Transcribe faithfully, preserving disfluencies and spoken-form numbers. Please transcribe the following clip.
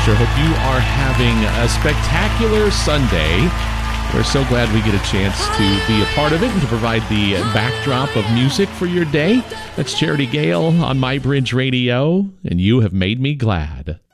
Pastor. Hope you are having a spectacular Sunday. We're so glad we get a chance to be a part of it and to provide the backdrop of music for your day. That's Charity Gale on My Bridge Radio, and you have made me glad.